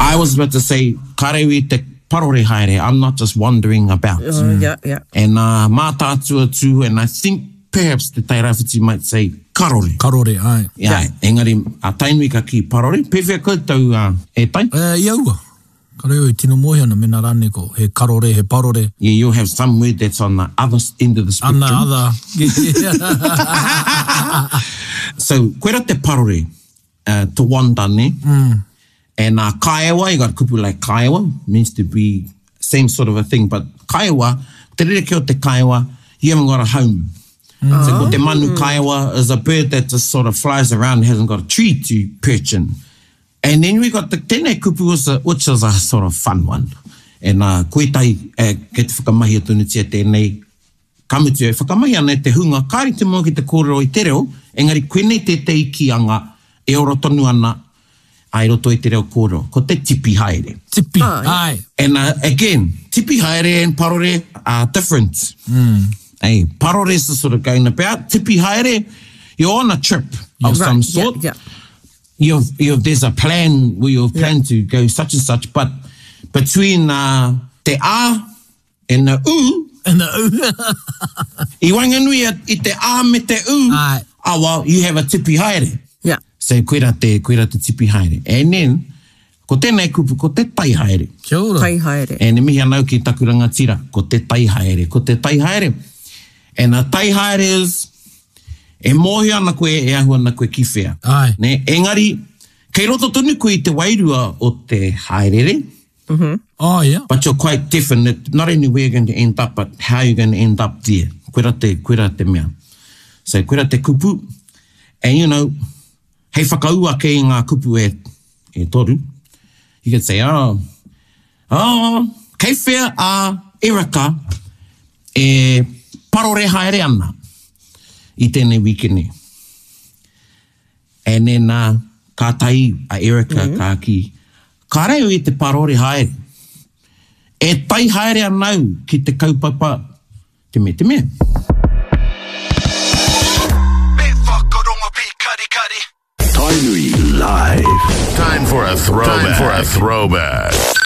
I was about to say, karewi te parore haere. I'm not just wandering about. Yeah. And mātātua tū, and I think perhaps the Tairawhiti might say karore. Karore, ai. Yeah. Engari, a tainui ka ki parore. Pewhia koutou e tai? Iaua. Kareo I tino mohi ana mena rane ko. He karore, he parore. Yeah, you have some word that's on the other end of the spectrum. Ana other. So, koera te parore, to wanda ne? And kaiawa, you got kupu like kaiawa, means to be same sort of a thing, but kaiawa, te rere ki o te kaiawa, you haven't got a home. So ko te manu kaiawa is a bird that just sort of flies around and hasn't got a tree to perch in. And then we got the tēnei kupu, which is a sort of fun one. And koe tai, ke te whakamahi o tunu tia tēnei, kamutu e whakamahi ana te hunga, kāri te mua ki te kōrero I te reo, engari koe nei te ikianga, e oro tonu ana, ai roto I te reo kōrero, ko te tipi haere. Tipi, ai. And again, tipi haere and parore are different. Hey, parore is sort of going about. Tipi haere, you're on a trip of some sort. Yeah. There's a plan where you've planned to go such and such, but between te a and the u, I wanganui I te a me te u, well, you have a tipi haere. Yeah. So koera te tipi haere. And then, ko tēnei kupu, ko te tai haere. Kia ora. Tai haere. And e mihi anau ki takuranga tira, ko te tai haere, ko te tai haere. And a tai haere is, e mohi ana koe, e ahu ana koe ki whea. Ai. Ne, engari, kei roto tonu koe I te wairua o te haerere. Oh, yeah. But you're quite definite, not only where you're going to end up, but how you're going to end up there. Koera te mea. So, koera te kupu. And, you know, hei whakaua kei ngā kupu e toru. You could say, kei whea a Erika e parore haere ana I tēnei wikene. And then, ka tai a Erika ka ki, ka reo I te parore haere. E tai haere anau ki te kaupapa te me. Tainui Live. Time for a throwback.